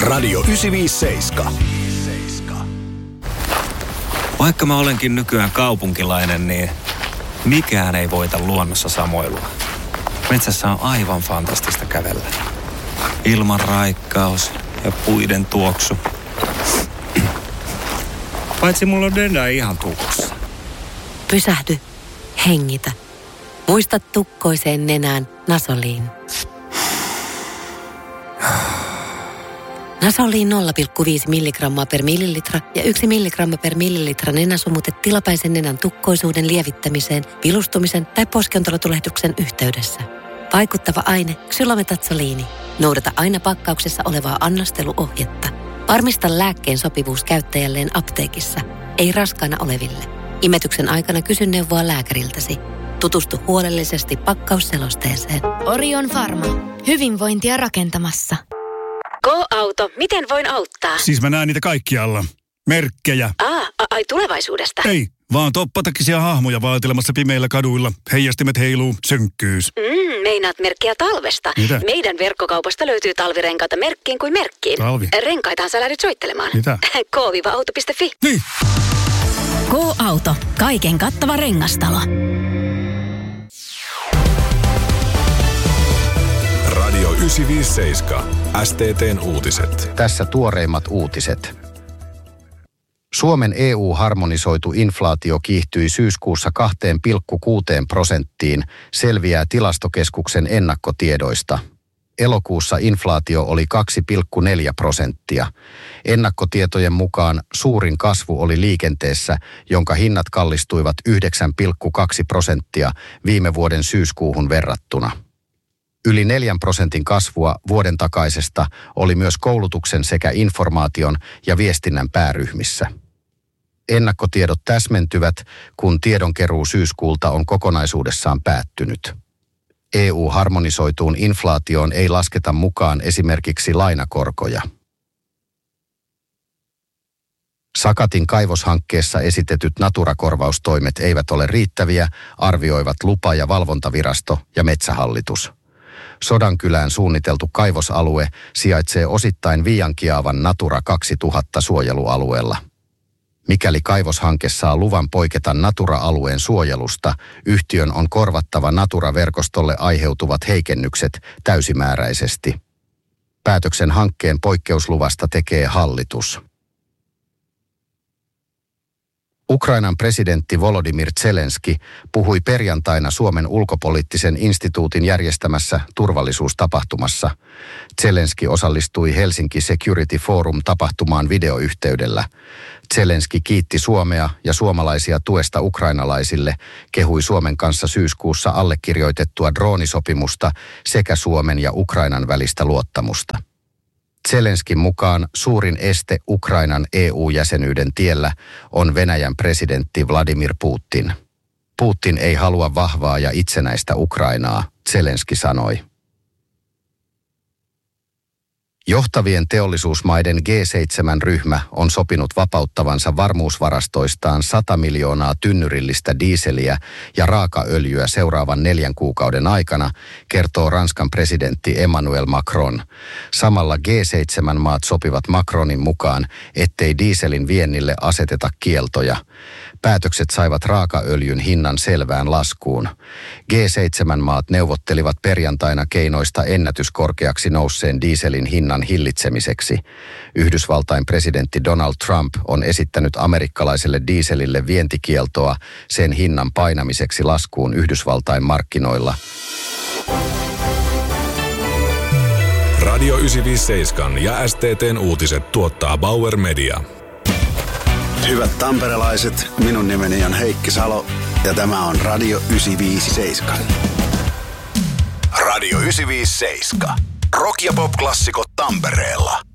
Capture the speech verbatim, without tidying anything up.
Radio yhdeksänsataaviisikymmentäseitsemän. Vaikka mä olenkin nykyään kaupunkilainen, niin mikään ei voita luonnossa samoilua. Metsässä on aivan fantastista kävellä. Ilman raikkaus ja puiden tuoksu. Paitsi mulla on denda ihan tukossa. Pysähdy, hengitä. Muista tukkoiseen nenään Nasoliin. Nasoliin nolla pilkku viisi milligrammaa per millilitra ja yksi milligramma per millilitra nenäsumutet tilapäisen nenän tukkoisuuden lievittämiseen, vilustumisen tai poskiontelotulehduksen yhteydessä. Vaikuttava aine xylometazoliini. Noudata aina pakkauksessa olevaa annosteluohjetta. Varmista lääkkeen sopivuus käyttäjälleen apteekissa, ei raskaana oleville. Imetyksen aikana kysy neuvoa lääkäriltäsi. Tutustu huolellisesti pakkausselosteeseen. Orion Pharma. Hyvinvointia rakentamassa. Go-auto, miten voin auttaa? Siis mä näen niitä kaikkialla. Merkkejä. Aa, ai tulevaisuudesta? Ei, vaan toppatakisia hahmoja vaeltelemassa pimeillä kaduilla. Heijastimet heiluu, sönkkyys. Mm, meinaat merkkiä talvesta. Mitä? Meidän verkkokaupasta löytyy talvirenkaita merkkiin kuin merkkiin. Talvi? Renkaitahan sä lähdyt soittelemaan. Mitä? K auto piste fi. Niin. Go-auto. Kaiken kattava rengastalo. Radio yhdeksänsataaviisikymmentäseitsemän. S T T:n uutiset. Tässä tuoreimmat uutiset. Suomen E U-harmonisoitu inflaatio kiihtyi syyskuussa kaksi pilkku kuusi prosenttiin, selviää Tilastokeskuksen ennakkotiedoista. Elokuussa inflaatio oli kaksi pilkku neljä prosenttia. Ennakkotietojen mukaan suurin kasvu oli liikenteessä, jonka hinnat kallistuivat yhdeksän pilkku kaksi prosenttia viime vuoden syyskuuhun verrattuna. Yli neljän prosentin kasvua vuoden takaisesta oli myös koulutuksen sekä informaation ja viestinnän pääryhmissä. Ennakkotiedot täsmentyvät, kun tiedonkeruu syyskuulta on kokonaisuudessaan päättynyt. E U-harmonisoituun inflaatioon ei lasketa mukaan esimerkiksi lainakorkoja. Sakatin kaivoshankkeessa esitetyt Natura-korvaustoimet eivät ole riittäviä, arvioivat lupa- ja valvontavirasto ja Metsähallitus. Sodankylään suunniteltu kaivosalue sijaitsee osittain Viiankiaavan Natura kaksituhatta suojelualueella. Mikäli kaivoshanke saa luvan poiketa Natura-alueen suojelusta, yhtiön on korvattava Natura-verkostolle aiheutuvat heikennykset täysimääräisesti. Päätöksen hankkeen poikkeusluvasta tekee hallitus. Ukrainan presidentti Volodymyr Zelenski puhui perjantaina Suomen ulkopoliittisen instituutin järjestämässä turvallisuustapahtumassa. Zelenski osallistui Helsinki Security Forum-tapahtumaan videoyhteydellä. Zelenski kiitti Suomea ja suomalaisia tuesta ukrainalaisille, kehui Suomen kanssa syyskuussa allekirjoitettua droonisopimusta sekä Suomen ja Ukrainan välistä luottamusta. Zelenskin mukaan suurin este Ukrainan E U-jäsenyyden tiellä on Venäjän presidentti Vladimir Putin. Putin ei halua vahvaa ja itsenäistä Ukrainaa, Zelenski sanoi. Johtavien teollisuusmaiden G seitsemän-ryhmä on sopinut vapauttavansa varmuusvarastoistaan sata miljoonaa tynnyrillistä diiseliä ja raakaöljyä seuraavan neljän kuukauden aikana, kertoo Ranskan presidentti Emmanuel Macron. Samalla G seitsemän-maat sopivat Macronin mukaan, ettei dieselin viennille aseteta kieltoja. Päätökset saivat raakaöljyn hinnan selvään laskuun. G seitsemän-maat neuvottelivat perjantaina keinoista ennätyskorkeaksi nousseen dieselin hinnan hillitsemiseksi. Yhdysvaltain presidentti Donald Trump on esittänyt amerikkalaiselle dieselille vientikieltoa sen hinnan painamiseksi laskuun Yhdysvaltain markkinoilla. Radio yhdeksänsataaviisikymmentäseitsemän ja S T T:n uutiset tuottaa Bauer Media. Hyvät tamperelaiset, minun nimeni on Heikki Salo ja tämä on Radio yhdeksänsataaviisikymmentäseitsemän. Radio yhdeksänsataaviisikymmentäseitsemän. Rock- ja pop-klassikot Tampereella.